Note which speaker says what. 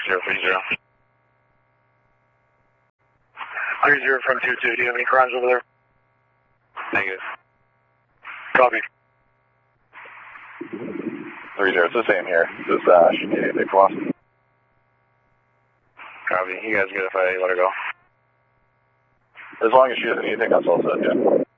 Speaker 1: 6030.
Speaker 2: 30 from 22. Do you have any crimes over there?
Speaker 1: Negative.
Speaker 2: Copy.
Speaker 3: 30, it's the same here. Just should need anything from us.
Speaker 1: Copy. You guys good if I let her go?
Speaker 3: As long as she doesn't need anything, that's all set, yeah.